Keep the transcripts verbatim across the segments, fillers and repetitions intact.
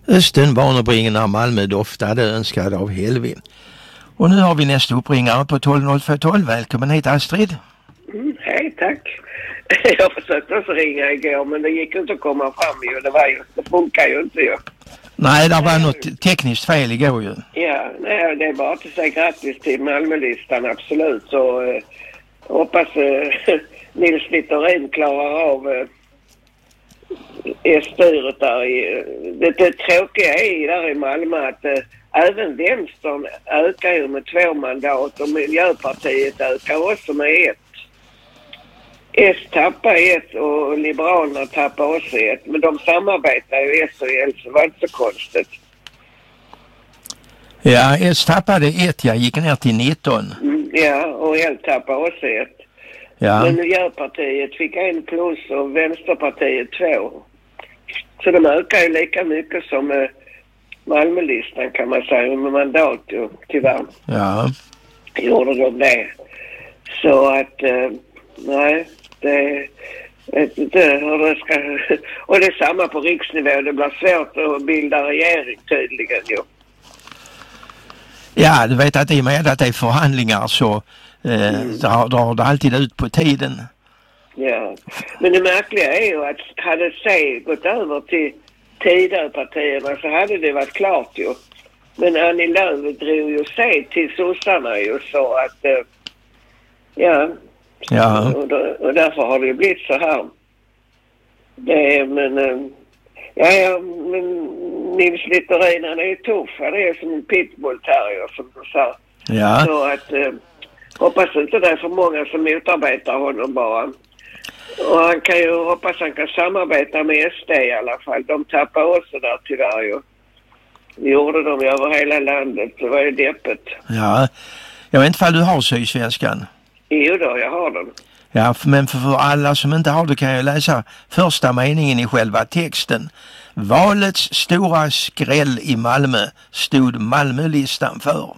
Östen barnebringande Malmö doftade önskade av Helvi. Och nu har vi nästa uppringare på tolv noll två tolv. Välkommen hit Astrid. Mm, hej, tack. Jag försökte också ringa igår men det gick inte att komma fram ju. Det, var ju, det funkar ju inte ju. Nej, det var något tekniskt fel igår ju. Ja, nej, det är bara att säga grattis till Malmölistan, absolut. Så eh, hoppas eh, Nils Littorin klarar av eh, styret där. I, det, det tråkiga är där i Malmö att eh, även vänstern ökar ju med två mandat och Miljöpartiet ökar också med ett. S tappar ett och Liberalerna tappar också ett. Men de samarbetar ju S och L, så var det inte så konstigt. Ja, S tappade ett, jag gick ner till nitton. Mm, ja, och L tappar också ett. Ja. Men Miljöpartiet fick en plus och Vänsterpartiet två. Så de ökar ju lika mycket som eh, Malmölistan kan man säga med mandat ju, tyvärr. Ja. Gjorde de det. Så att, eh, nej, det, det, och, det ska, och det är samma på riksnivå. Det blir svårt att bilda regering tydligen ju. Ja, du vet att i och med att det är förhandlingar så eh, mm. drar, drar det alltid ut på tiden. Ja, men det märkliga är ju att hade C gått över till Tidöpartierna så hade det varit klart ju. Men Annie Lööf drog ju C till sossarna ju så att, eh, ja, ja. Och, då, och därför har det blivit så här. Det är, men, eh, ja, ja, men Nils Littorin han är ju tuff. Han är som en pitbull-terrier som du sa. Ja. Så att, eh, hoppas inte det är för många som motarbetar honom bara. Och han kan ju hoppas han kan samarbeta med S D i alla fall. De tappar också där tyvärr ju. Det gjorde de över hela landet. Det var ju deppet. Ja, jag vet inte om du har Sydsvenskan. Jo då, jag har den. Ja, men för, för alla som inte har det kan jag läsa första meningen i själva texten. Valets stora skräll i Malmö stod Malmölistan för.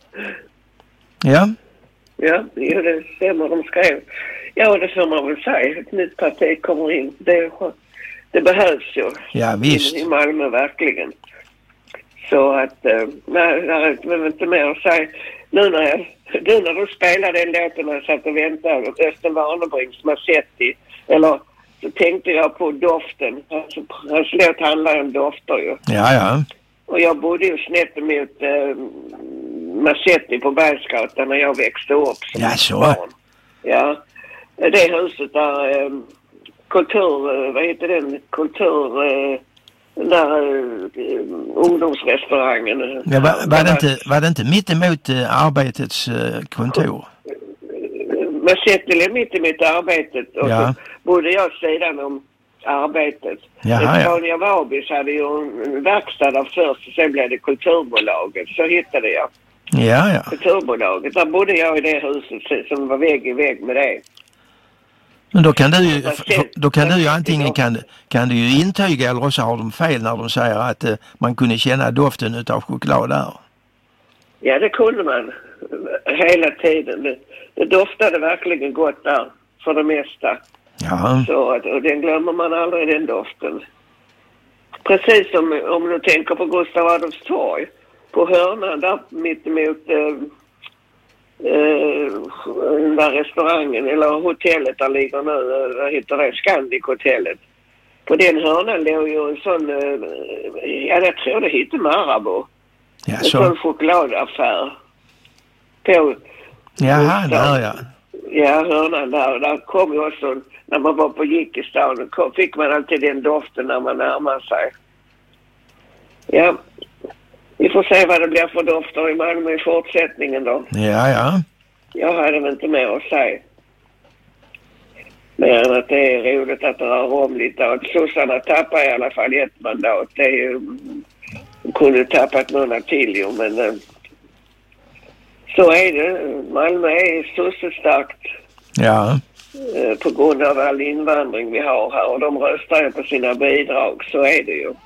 Ja. Ja, jo, det stämmer de skrev. Ja, det får man väl säga. Ett nytt parti kommer in. Det, det behövs ju. Ja, visst. I Malmö, verkligen. Så att, eh, nej, det är inte mer att säga. Nu när, jag, nu när du spelade den låten och satt och väntade, Östen Warnerbrings Massetti, eller så tänkte jag på doften. Alltså, hans låt handlar om dofter ju. Ja, ja. Och jag bodde ju snett emot eh, Massetti på Bergsgatan när jag växte upp som ja, så. barn. Ja, det huset där eh, kultur, eh, vad heter den, kultur, eh, den där eh, ungdomsrestaurangen. Ja, var, var, det inte, var det inte mitt emot eh, arbetets eh, kontor? Massetti är mitt emot arbetet och ja. så bodde jag sedan om arbetet. Jaha, ja. Tanja Wabis hade ju en verkstad av först och sen blev det kulturbolaget. Så hittade jag. Ja, ja. Kulturbolaget. Där bodde jag i det huset som var vägg i vägg med det. Men då kan du ju, då kan du ju antingen kan, kan du ju intyga eller också har de fel när de säger att eh, man kunde känna doften utav choklad där. Ja, det kunde man hela tiden. Det, det doftade verkligen gott där för det mesta. Ja. Så att, och den glömmer man aldrig, den doften. Precis som om du tänker på Gustav Adolfs torg. På hörnan där mitt emot eh, eh, den där restaurangen eller hotellet där ligger nu, vad heter det, Scandic-hotellet. På den hörnan låg ju en sån, eh, ja jag tror det heter Marabou. Ja, en så. sån chokladaffär. På Jaha, där ja. Ja, hörnan där. Där kom ju också, när man var på gick i stan, kom, fick man alltid den doften när man närmar sig. Ja, vi får se vad det blir för dofter i Malmö i fortsättningen då. Ja, ja. Jag hade väl inte mer att säga. Men att det är roligt att det rör om lite. Och att sossarna tappar i alla fall ett mandat. Det är ju, de kunde tappat några till ju, men eh, så är det. Malmö är sossestarkt. Ja. Eh, på grund av all invandring vi har här. Och de röstar ju på sina bidrag. Så är det ju.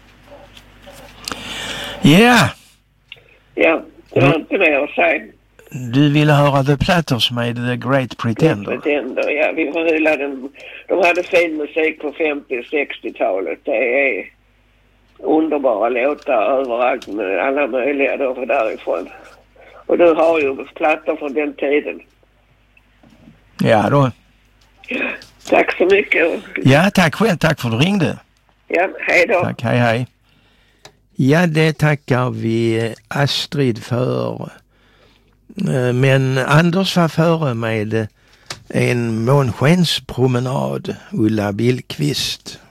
Ja. Ja, det var inte mer att säga. Du ville höra The Platters med The Great Pretender. Great Pretender, ja. Vi hyllar den. De hade fin musik på femtio- och sextiotalet. Det är underbara låtar överallt med alla möjliga då för därifrån. Och du har ju plattor från den tiden. Ja då. Tack så mycket. Ja, tack själv. Tack för att du ringde. Ja, hej då. Tack, hej hej. Ja, det tackar vi Astrid för. Men Anders var före med en månskenspromenad, Ulla Billqvist.